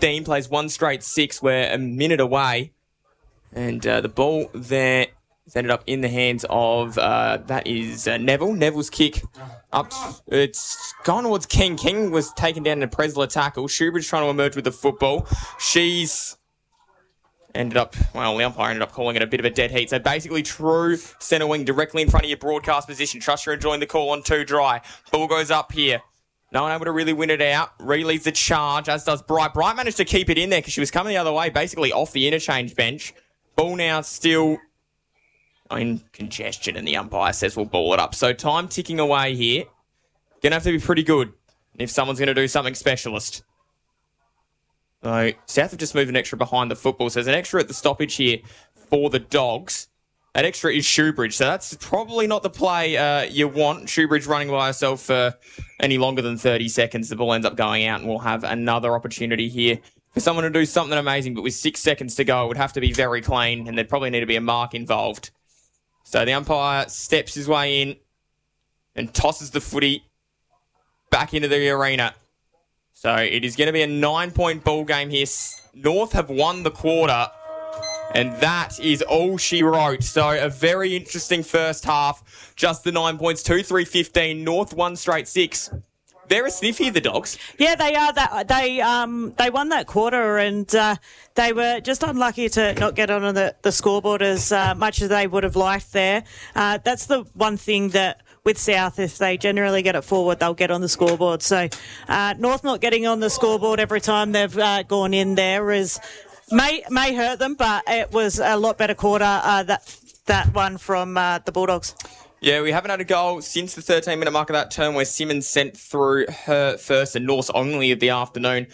3:15, plays one straight 6. We're a minute away. And the ball there has ended up in the hands of, that is Neville. Neville's kick up. It's gone towards King. King was taken down in a Presler tackle. Shoebridge trying to emerge with the football. She's ended up, well, the umpire ended up calling it a bit of a dead heat. So basically true centre wing directly in front of your broadcast position. Trust you're enjoying the call on 2 dry. Ball goes up here. No one able to really win it out. Re-leads the charge, as does Bright. Bright managed to keep it in there because she was coming the other way, basically off the interchange bench. Ball now still in congestion, and the umpire says we'll ball it up. So time ticking away here. Going to have to be pretty good if someone's going to do something specialist. So South have just moved an extra behind the football. So there's an extra at the stoppage here for the Dogs. That extra is Shoebridge. So that's probably not the play you want. Shoebridge running by herself for any longer than 30 seconds. The ball ends up going out, and we'll have another opportunity here for someone to do something amazing. But with 6 seconds to go, it would have to be very clean, and there'd probably need to be a mark involved. So the umpire steps his way in and tosses the footy back into the arena. So it is going to be a 9-point ball game here. North have won the quarter, and that is all she wrote. So a very interesting first half. Just the 9 points, 2-3-15. North one straight 6. They're a sniff here, the Dogs. Yeah, they are. They won that quarter, and they were just unlucky to not get on the scoreboard as much as they would have liked there. That's the one thing that with South, if they generally get it forward, they'll get on the scoreboard. So North not getting on the scoreboard every time they've gone in there may hurt them, but it was a lot better quarter, that one from the Bulldogs. Yeah, we haven't had a goal since the 13-minute mark of that term where Simmons sent through her first and North's only of the afternoon.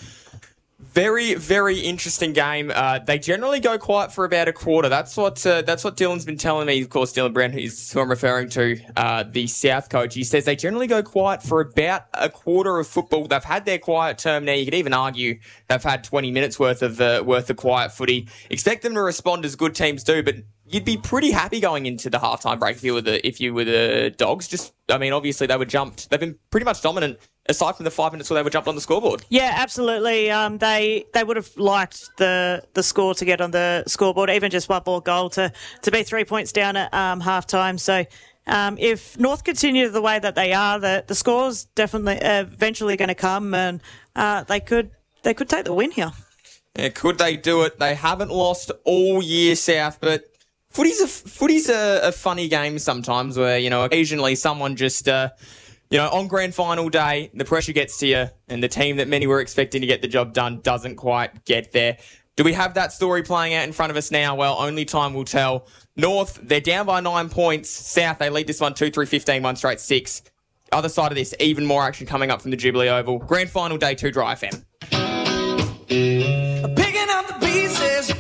Very, very interesting game. They generally go quiet for about a quarter. That's what Dylan's been telling me. Of course, Dylan Brown, who I'm referring to, the South coach. He says they generally go quiet for about a quarter of football. They've had their quiet term now. You could even argue they've had 20 minutes worth of quiet footy. Expect them to respond as good teams do, but you'd be pretty happy going into the halftime break if you were the Dogs. Just, I mean, obviously they were jumped. They've been pretty much dominant aside from the 5 minutes where they were jumped on the scoreboard. Yeah, absolutely. They would have liked the score to get on the scoreboard, even just one more goal to be 3 points down at halftime. So if North continue the way that they are, the score's definitely eventually going to come, and they could take the win here. Yeah, could they do it? They haven't lost all year, South, but footy's a funny game sometimes where, occasionally someone just, on grand final day, the pressure gets to you and the team that many were expecting to get the job done doesn't quite get there. Do we have that story playing out in front of us now? Well, only time will tell. North, they're down by 9 points. South, they lead this one 2-3-15, one straight 6. Other side of this, even more action coming up from the Jubilee Oval. Grand final day, 2 Dry FM. Picking up the pieces